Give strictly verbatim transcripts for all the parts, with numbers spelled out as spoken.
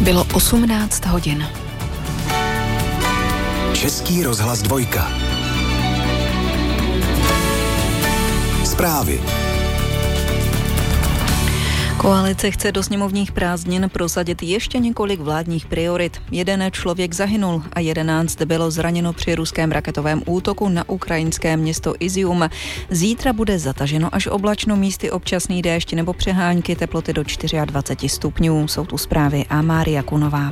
Bylo osmnáct hodin. Český rozhlas dvojka. Zprávy. Koalice chce do sněmovních prázdnin prosadit ještě několik vládních priorit. Jeden člověk zahynul a jedenáct bylo zraněno při ruském raketovém útoku na ukrajinské město Izium. Zítra bude zataženo až oblačno, místy občasný déšť nebo přehánky, teploty do dvacet čtyři stupňů. Jsou tu zprávy a Mária Kunová.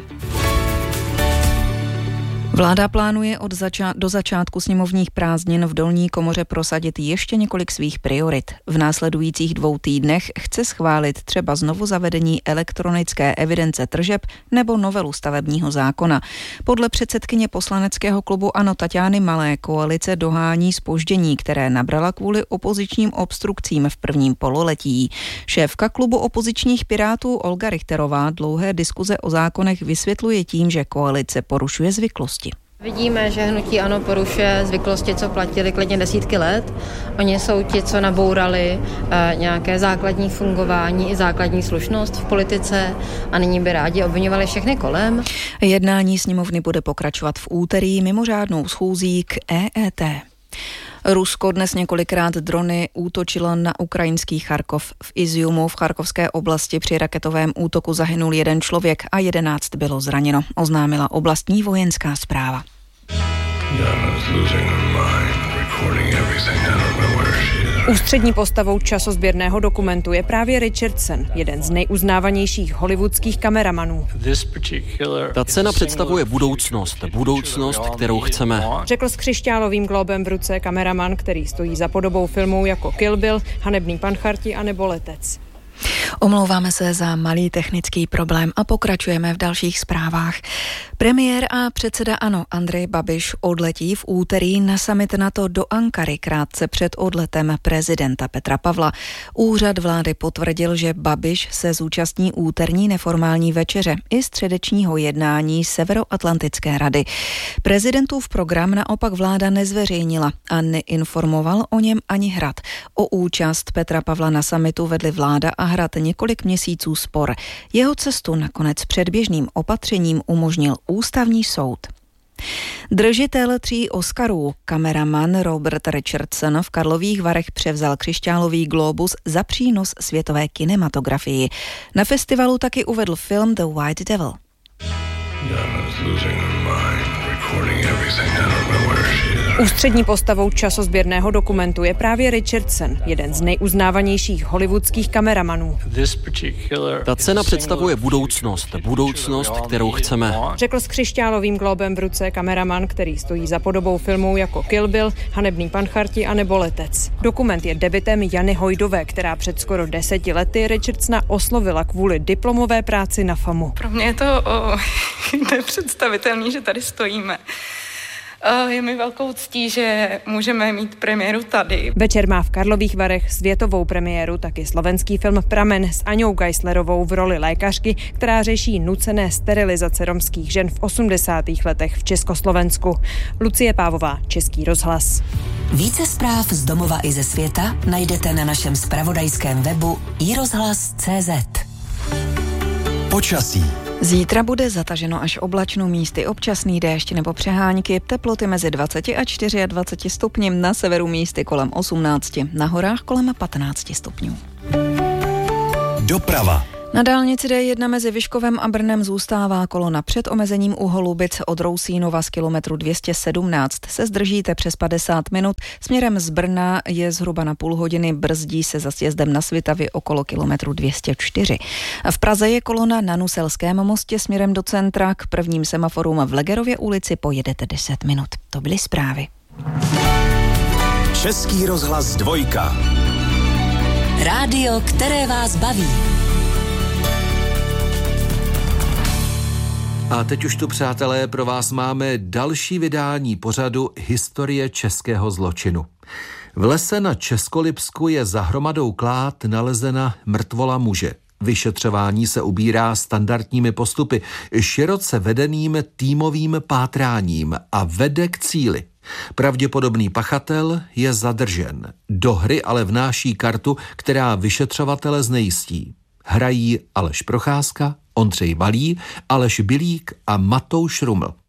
Vláda plánuje od zača- do začátku sněmovních prázdnin v dolní komoře prosadit ještě několik svých priorit. V následujících dvou týdnech chce schválit třeba znovu zavedení elektronické evidence tržeb nebo novelu stavebního zákona. Podle předsedkyně poslaneckého klubu ANO Taťány Malé koalice dohání zpoždění, které nabrala kvůli opozičním obstrukcím v prvním pololetí. Šéfka klubu opozičních Pirátů Olga Richterová dlouhé diskuze o zákonech vysvětluje tím, že koalice porušuje zvyklosti. Vidíme, že hnutí ANO porušuje zvyklosti, co platily klidně desítky let. Oni jsou ti, co nabourali e, nějaké základní fungování i základní slušnost v politice a nyní by rádi obviňovali všechny kolem. Jednání sněmovny bude pokračovat v úterý mimořádnou schůzí k E E T. Rusko dnes několikrát drony útočilo na ukrajinský Charkov. V Iziumu v charkovské oblasti při raketovém útoku zahynul jeden člověk a jedenáct bylo zraněno, oznámila oblastní vojenská správa. Ústřední postavou časozběrného dokumentu je právě Richardson, jeden z nejuznávanějších hollywoodských kameramanů. Ta cena představuje budoucnost, budoucnost, kterou chceme. Řekl s křišťálovým glóbem v ruce kameraman, který stojí za podobou filmů jako Kill Bill, Hanebný pancharti a nebo Letec. Omlouváme se za malý technický problém a pokračujeme v dalších zprávách. Premiér a předseda ANO Andrej Babiš odletí v úterý na summit NATO do Ankary krátce před odletem prezidenta Petra Pavla. Úřad vlády potvrdil, že Babiš se zúčastní úterní neformální večeře i středečního jednání Severoatlantické rady. Prezidentův program naopak vláda nezveřejnila a neinformoval o něm ani Hrad. O účast Petra Pavla na summitu vedli vláda a Hrad několik měsíců spor. Jeho cestu nakonec předběžným opatřením umožnil ústavní soud. Držitel tří Oscarů, kameraman Robert Richardson, v Karlových Varech převzal křišťálový glóbus za přínos světové kinematografii. Na festivalu taky uvedl film The White Devil. Ústřední postavou časozběrného dokumentu je právě Richardson, jeden z nejuznávanějších hollywoodských kameramanů. Ta cena představuje budoucnost, budoucnost, kterou chceme. Řekl s křišťálovým glóbem v ruce kameraman, který stojí za podobou filmů jako Kill Bill, Hanebný pancharti a nebo Letec. Dokument je debutem Jany Hojdové, která před skoro deseti lety Richardsona oslovila kvůli diplomové práci na FAMu. Pro mě je to o, nepředstavitelný, že tady stojíme. Je mi velkou ctí, že můžeme mít premiéru tady. Večer má v Karlových Varech světovou premiéru taky slovenský film Pramen s Aňou Geislerovou v roli lékařky, která řeší nucené sterilizace romských žen v osmdesátých letech v Československu. Lucie Pávová, Český rozhlas. Více zpráv z domova i ze světa najdete na našem zpravodajském webu i rozhlas tečka cé zet. Počasí. Zítra bude zataženo až oblačno, místy občasný déšť nebo přehánky, teploty mezi dvacet a dvacet čtyři stupni, na severu místy kolem osmnáct, na horách kolem patnáct stupňů. Doprava. Na dálnici D jedna mezi Vyškovem a Brnem zůstává kolona před omezením u Holubic od Rousínova z kilometru dvě stě sedmnáct. Se zdržíte přes padesát minut, směrem z Brna je zhruba na půl hodiny, brzdí se za sjezdem na Svitavy okolo kilometru dvě stě čtyři. V Praze je kolona na Nuselském mostě směrem do centra, k prvním semaforům v Legerově ulici pojedete deset minut. To byly zprávy. Český rozhlas dvojka. Rádio, které vás baví. A teď už tu, přátelé, pro vás máme další vydání pořadu Historie českého zločinu. V lese na Českolipsku je za hromadou klád nalezena mrtvola muže. Vyšetřování se ubírá standardními postupy, široce vedeným týmovým pátráním a vede k cíli. Pravděpodobný pachatel je zadržen. Do hry ale vnáší kartu, která vyšetřovatele znejistí. Hrají Aleš Procházka, Ondřej Malý, Aleš Bilík a Matouš Ruml.